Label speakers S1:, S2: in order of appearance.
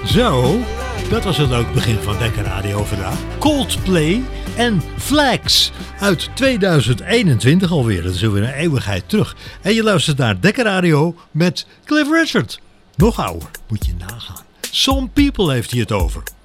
S1: Zo, dat was het ook begin van Dekker Radio vandaag. Coldplay en Flags uit 2021 alweer. Dat is alweer een eeuwigheid terug. En je luistert naar Dekker Radio met Cliff Richard. Nog ouder, moet je nagaan. Some People heeft hij het over.